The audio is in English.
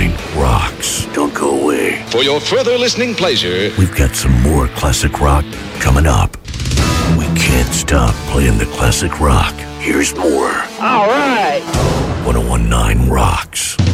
1019 rocks. Don't go away. For your further listening pleasure, We've got some more classic rock coming up. We can't stop playing the classic rock. Here's more. All right. 1019 rocks.